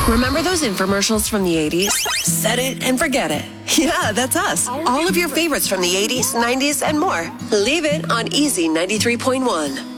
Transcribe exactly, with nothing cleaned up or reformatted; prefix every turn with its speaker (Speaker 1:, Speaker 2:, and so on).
Speaker 1: Remember those infomercials from the eighties? Set it and forget it. Yeah, that's us. All of your favorites from the eighties, nineties, and more. Leave it on Easy ninety-three point one.